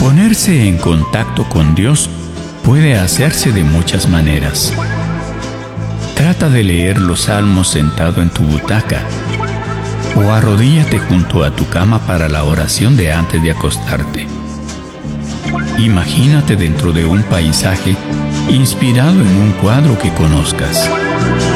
Ponerse en contacto con Dios puede hacerse de muchas maneras. Trata de leer los salmos sentado en tu butaca o arrodíllate junto a tu cama para la oración de antes de acostarte. Imagínate dentro de un paisaje inspirado en un cuadro que conozcas.